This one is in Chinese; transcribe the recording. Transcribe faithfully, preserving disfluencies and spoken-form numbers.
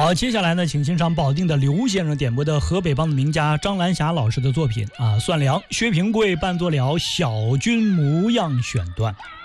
好，接下来呢，请欣赏保定的刘先生点播的河北梆子名家张兰霞老师的作品啊，《算粮》，薛平贵伴作了小军模样选段。